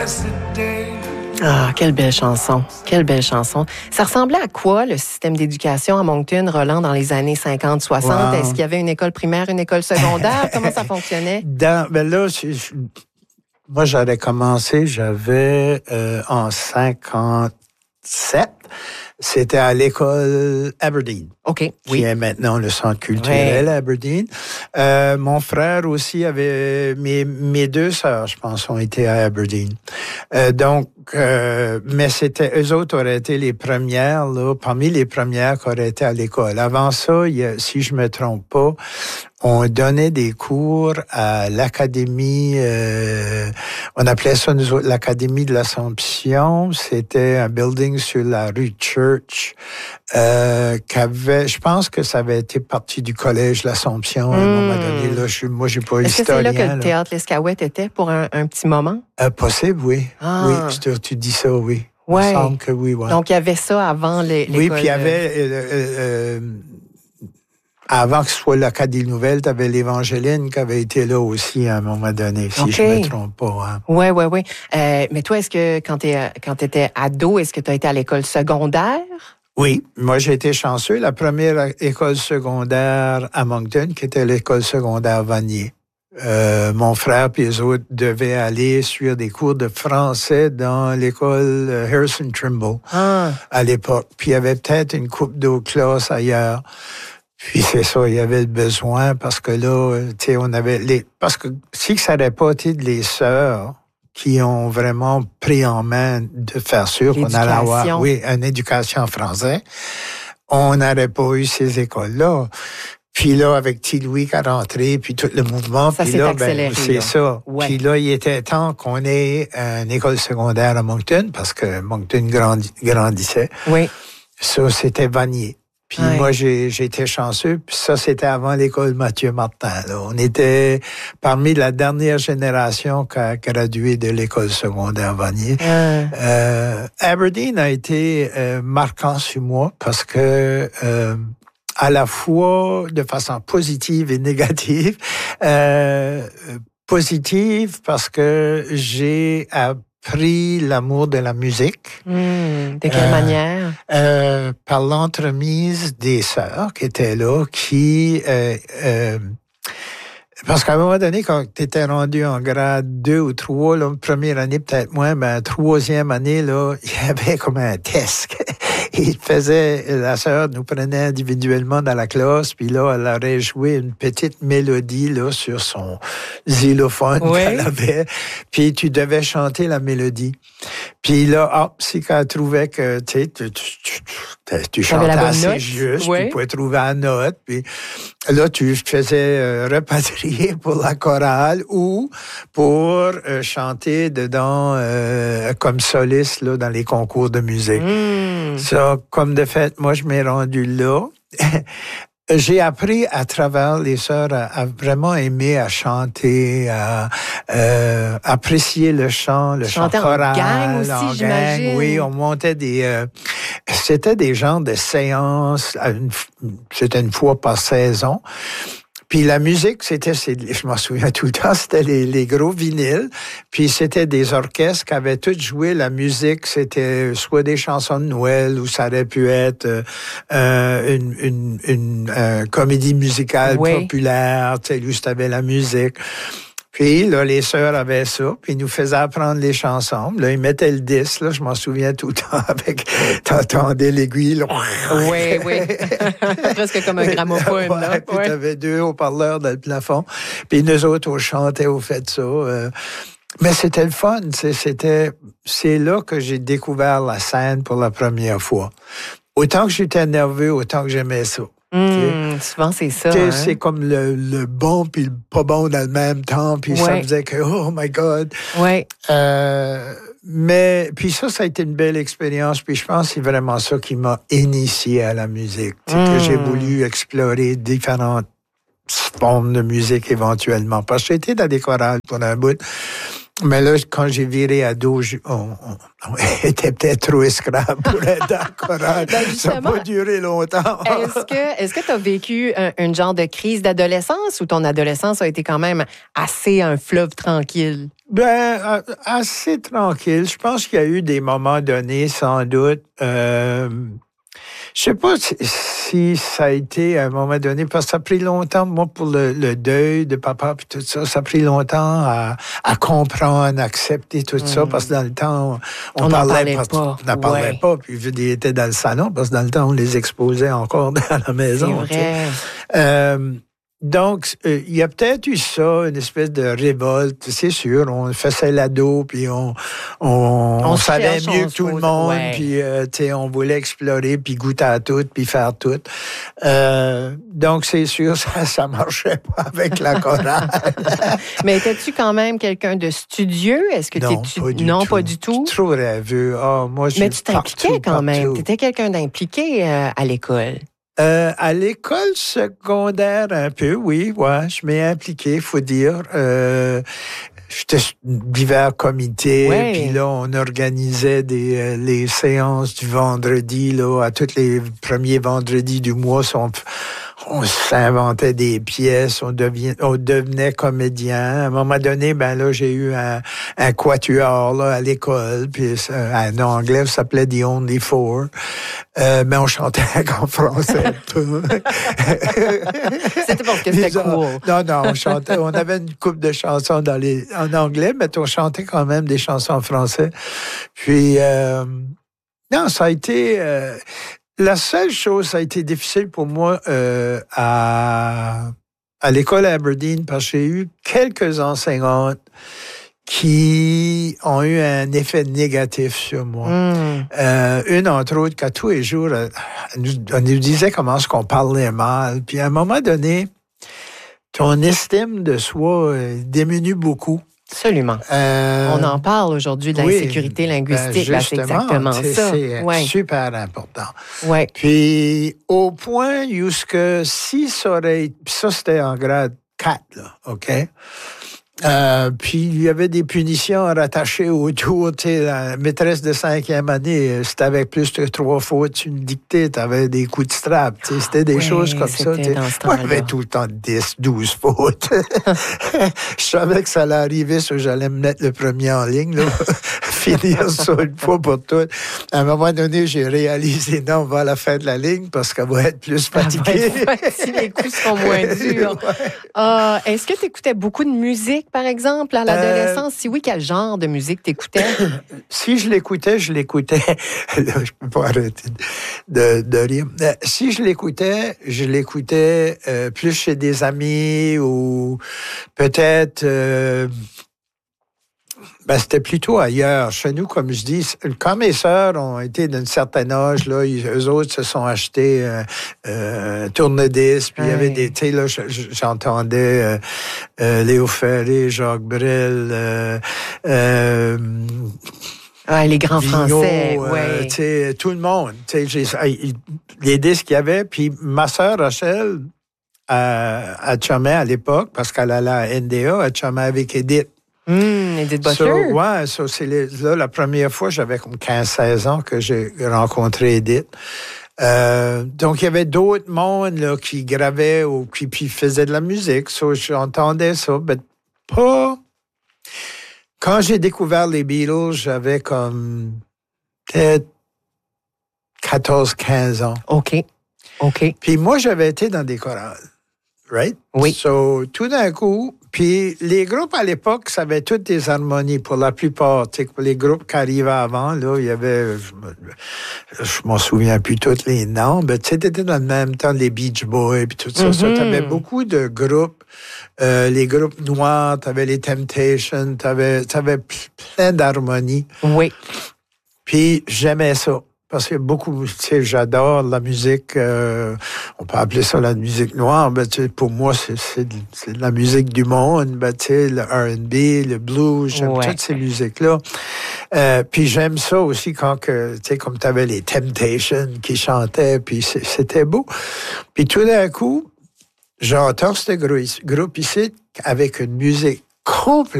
Ah, quelle belle chanson. Quelle belle chanson. Ça ressemblait à quoi, le système d'éducation à Moncton, Roland, dans les années 50-60? Wow. Est-ce qu'il y avait une école primaire, une école secondaire? Comment ça fonctionnait? Moi, j'avais commencé, en 57. C'était à l'école Aberdeen. OK, qui est maintenant le centre culturel Aberdeen. Mon frère aussi avait... Mes deux sœurs, je pense, ont été à Aberdeen. Mais eux autres auraient été les premières, là, parmi les premières qui auraient été à l'école. Avant ça, si je me trompe pas, on donnait des cours à l'académie, on appelait ça nous autres, l'académie de l'Assomption. C'était un building sur la rue Church, je pense que ça avait été partie du collège l'Assomption à un moment donné. Là, moi, j'ai pas eu Est-ce que c'est là que le théâtre L'Escaouette était pour un petit moment? Possible, oui. Ah. Oui, tu dis ça, oui. Ouais. Il me semble que oui, ouais. Donc, il y avait ça avant l'école. Oui, puis il y avait... avant que ce soit l'Acadie Nouvelle, tu avais l'Évangéline qui avait été là aussi à un moment donné, si je ne me trompe pas. Hein. Oui. Mais toi, est-ce que quand tu étais ado, est-ce que tu as été à l'école secondaire? Oui, moi j'ai été chanceux. La première école secondaire à Moncton, qui était l'école secondaire Vanier. Mon frère et les autres devaient aller suivre des cours de français dans l'école Harrison Trimble à l'époque. Puis il y avait peut-être une couple d'autres classes ailleurs. Puis c'est ça, il y avait le besoin parce que là, tu sais, on avait parce que si ça n'aurait pas été les sœurs qui ont vraiment pris en main de faire sûr qu'on allait avoir, une éducation en français, on n'aurait pas eu ces écoles-là. Puis là, avec T. Louis qui est rentré, puis tout le mouvement, ça puis s'est là, accéléré, c'est là. ça. Ouais. Puis là, il était temps qu'on ait une école secondaire à Moncton, parce que Moncton grandissait. Oui. Ça, c'était Vanier. Puis moi, j'ai été chanceux. Puis ça, c'était avant l'école Mathieu Martin. Là. On était parmi la dernière génération qui a gradué de l'école secondaire Vanier. Aberdeen a été marquant sur moi parce que à la fois de façon positive et négative. Positive parce que j'ai appris l'amour de la musique. De quelle manière? Par l'entremise des sœurs qui étaient là, parce qu'à un moment donné, quand tu étais rendu en grade 2 ou 3, là, première année peut-être moins, mais troisième année, là, il y avait comme un test. La sœur nous prenait individuellement dans la classe, puis là, elle aurait joué une petite mélodie là sur son xylophone qu'elle avait, puis tu devais chanter la mélodie. Puis là, si elle trouvait que tu chantais assez juste, tu pouvais trouver la note, puis là, tu faisais repatrier pour la chorale ou pour chanter dedans comme soliste là, dans les concours de musique. Ça, comme de fait, moi, je m'ai rendu là. J'ai appris à travers les sœurs à vraiment aimer à chanter, à apprécier le chant choral. En gang aussi, j'imagine. Oui, on montait c'était des genres de séances, c'était une fois par saison. Puis la musique, je m'en souviens tout le temps, c'était les gros vinyles. Puis c'était des orchestres qui avaient tous joué la musique. C'était soit des chansons de Noël ou ça aurait pu être une comédie musicale populaire, tu sais, juste avec la musique. Puis là, les sœurs avaient ça, puis ils nous faisaient apprendre les chansons. Là, ils mettaient le disque, là, je m'en souviens tout le temps, t'entendais l'aiguille, là. Oui. Presque comme un gramophone, là. Puis t'avais 2 haut-parleurs dans le plafond. Puis nous autres, on chantait au fait de ça. Mais c'était le fun, c'est là que j'ai découvert la scène pour la première fois. Autant que j'étais nerveux, autant que j'aimais ça. Souvent, c'est ça. C'est comme le bon puis le pas bon dans le même temps, puis ça faisait que, oh my God. Mais, puis ça a été une belle expérience, puis je pense que c'est vraiment ça qui m'a initié à la musique. Que j'ai voulu explorer différentes formes de musique éventuellement. Parce que j'ai été dans des chorales pour un bout. Mais là, quand j'ai viré ado, on était peut-être trop esclave pour être dans le chorale. Ça n'a pas duré longtemps. Est-ce que tu as vécu un genre de crise d'adolescence ou ton adolescence a été quand même assez un fleuve tranquille? Assez tranquille. Je pense qu'il y a eu des moments donnés, sans doute. Je sais pas si ça a été à un moment donné, parce que ça a pris longtemps, moi, pour le deuil de papa puis tout ça, ça a pris longtemps à comprendre, à accepter tout ça, parce que dans le temps, on n'en parlait pas, puis il était dans le salon, parce que dans le temps, on les exposait encore dans la maison. C'est vrai. Donc, il y a peut-être eu ça, une espèce de révolte, c'est sûr. On faisait l'ado, puis on savait mieux que tout le monde, puis on voulait explorer, puis goûter à tout, puis faire tout. Donc, c'est sûr, ça marchait pas avec la chorale. Mais étais-tu quand même quelqu'un de studieux? Est-ce que pas du tout? Trop rêveux. Mais tu t'impliquais quand même. Tu étais quelqu'un d'impliqué à l'école. À l'école secondaire, un peu, oui, ouais, je m'ai impliqué, faut dire. J'étais divers comités, puis là, on organisait les séances du vendredi, là, à tous les premiers vendredis du mois, on s'inventait des pièces, on devenait comédien. À un moment donné, là, j'ai eu un quatuor, là, à l'école, puis en anglais, ça s'appelait The Only Four. Mais on chantait en français. C'était parce que c'était cool. Non, on chantait, on avait une couple de chansons en anglais, mais on chantait quand même des chansons en français. Puis, non, ça a été... la seule chose, ça a été difficile pour moi à l'école à Aberdeen, parce que j'ai eu quelques enseignantes qui ont eu un effet négatif sur moi. Une, entre autres, qu'à tous les jours, on nous disait comment est-ce qu'on parlait mal. Puis à un moment donné, ton estime de soi diminue beaucoup. Absolument. On en parle aujourd'hui de l'insécurité linguistique. C'est exactement ça. C'est super important. Ouais. Puis, au point où si ça aurait... Ça, c'était en grade 4, là, OK? Puis, il y avait des punitions rattachées autour. Tu sais, la maîtresse de 5e année, si t'avais plus de 3 fautes, tu me dictais, t'avais des coups de strap. Tu sais, c'était des choses comme ça. Moi, j'avais tout le temps 10, 12 fautes. Je savais que ça allait arriver, j'allais me mettre le premier en ligne, là, finir ça une fois pour toutes. À un moment donné, j'ai réalisé, non, on va à la fin de la ligne parce qu'elle va être plus fatiguée. Si les coups seront moins durs. Est-ce que tu écoutais beaucoup de musique, par exemple, à l'adolescence? Si oui, quel genre de musique t'écoutais? Si je l'écoutais, là, je peux pas arrêter de rire. Si je l'écoutais plus chez des amis ou peut-être... c'était plutôt ailleurs. Chez nous, comme je dis, quand mes sœurs ont été d'un certain âge, là, eux autres se sont achetés un tourne-disque, puis il y avait des... Tu sais, là, j'entendais Léo Ferré, Jacques Brel... les grands Vigneault, français, tout le monde. Les disques qu'il y avait, puis ma sœur Rachel, elle chumait à l'époque, parce qu'elle allait à NDA, elle chumait avec Edith. Edith Butler. C'est là, la première fois, j'avais comme 15-16 ans que j'ai rencontré Edith. Donc, il y avait d'autres mondes là, qui gravaient ou qui faisaient de la musique. J'entendais ça, mais pas... Quand j'ai découvert les Beatles, j'avais comme peut-être 14-15 ans. OK. Puis moi, j'avais été dans des chorales. Right? Oui. Tout d'un coup, puis les groupes à l'époque, ça avait toutes des harmonies pour la plupart. Tu sais, les groupes qui arrivaient avant, là, il y avait, je m'en souviens plus tous les noms, mais tu sais, t'étais dans le même temps les Beach Boys puis tout ça. T'avais beaucoup de groupes, les groupes noirs, t'avais les Temptations, t'avais plein d'harmonies. Oui. Puis j'aimais ça. Parce que beaucoup, tu sais, j'adore la musique, on peut appeler ça la musique noire, mais tu sais, pour moi, c'est de la musique du monde, ben, tu sais, le R&B, le blues, j'aime toutes ces musiques-là. Puis j'aime ça aussi quand que, tu sais, comme tu avais les Temptations qui chantaient, puis c'était beau. Puis tout d'un coup, j'entends ce groupe ici avec une musique complètement